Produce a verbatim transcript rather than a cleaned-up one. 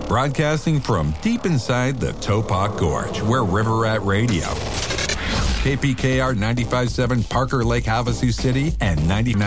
Broadcasting from deep inside the Topak Gorge, we're River Rat Radio. K P K R ninety-five point seven Parker Lake, Havasu City, and ninety-nine